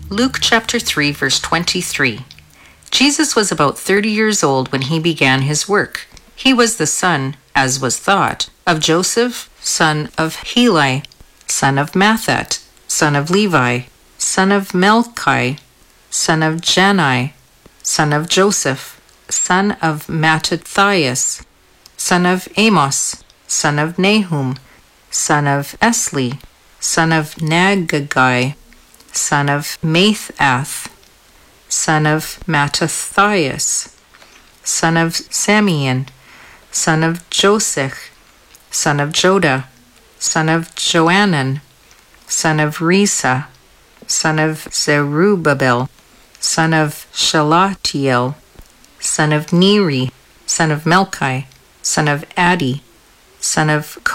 Luke chapter 3, verse 23. Jesus was about 30 years old when he began his work. He was the son, as was thought, of Joseph, son of Heli, son of Mathat, son of Levi, son of Melchi, son of Jani, son of Joseph, son of Mattathias, son of Amos, son of Nahum, son of Esli, son of Naggai, son of Mathath, son of Mattathias, son of Samian, son of Josech, son of Joda, son of Joanan, son of Risa, son of Zerubbabel, son of Shalatiel, son of Neri, son of Melchi, son of Addi, son of